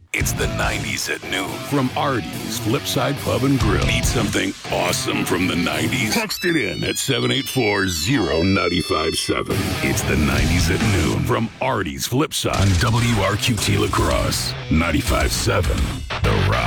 It's the 90s at noon. From Artie's Flipside Pub and Grill. Need something awesome from the 90s? Text it in at 784-0957. It's the 90s at noon. From Artie's Flipside. WRQT La Crosse. 95.7. The Rock.